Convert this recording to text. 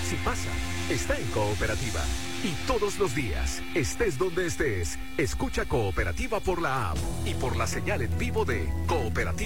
Si pasa, está en Cooperativa. Y todos los días, estés donde estés, escucha Cooperativa por la app y por la señal en vivo de Cooperativa.